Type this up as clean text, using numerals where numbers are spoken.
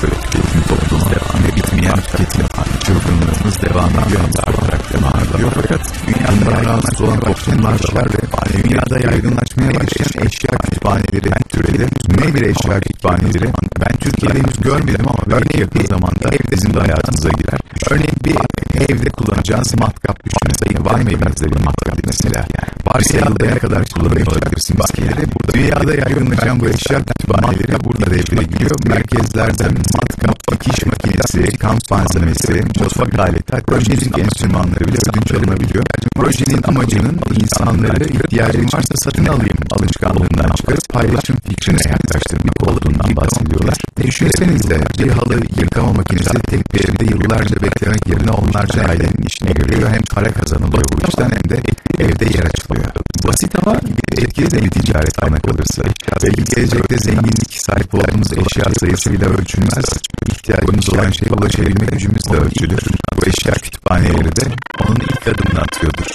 Tüketim toplumu devam bitmeyen tüketim çılgınlığımız devam ediyor. Artarak devam ediyor. Fakat dünyada rahatsız olan toplumlar da var ve dünyada yaygınlaşmaya başlayan eşya kütüphaneleri türedi. Ne bir eşya kütüphaneleri? Ben Türkiye'de henüz görmedim ama böyle yakın zamanda bizim de hayatınıza girer. Örneğin bir evde kullanacağınız matkap düşünün. Var mı evinizde bir matkap mesela? Varsa yılda ne kadar kullanıyor olabilirsiniz? Dünyada yaygınlaşan bu eşya kütüphaneleri burada devreye giriyor. Merkezlerden matkap, dikiş makinesi, kamp malzemesi, mutfak aleti, projenin enstrümanları bile ödünç alınabiliyor. Projenin amacının insanları ihtiyacın varsa satın alayım alışkanlığından çıkarıp paylaşım fikrine yaklaştırmak olduğundan bahsediyorlar. Düşünsenize bir halı yıkama makinesi tek bir evde yıllarca beklemek yerine onlarca ailenin işine görüyor. Hem para kazanılıyor bu işten hem de evde yer açılıyor. Basit ama etkili de bir ticaret bana kalırsa. Belki gelecekte zenginlik sahip olduğumuz eşya sayısıyla ölçülmez. İhtiyacımız olan şeye ulaşabilme gücümüz de ölçülür. Bu eşya kütüphaneleri de onun ilk adımını atıyordur.